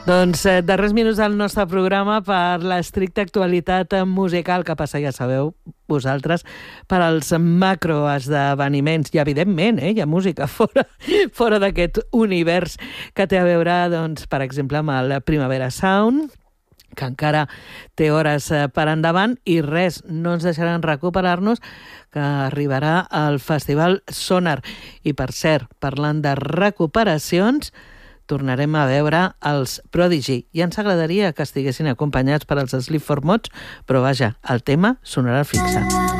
Doncs darrers minuts del nostre programa per l'estricta actualitat musical que passa, ja sabeu, vosaltres, per als macroesdeveniments. I, evidentment, hi ha música fora d'aquest univers que té a veure, doncs, per exemple, amb el Primavera Sound, que encara té hores per endavant, i res, no ens deixaran recuperar-nos, que arribarà al Festival Sonar. I, per cert, parlant de recuperacions, tornarem a veure els Prodigy. I ens agradaria que estiguessin acompanyats per als Sleep for Mods, però vaja, el tema sonarà fixe.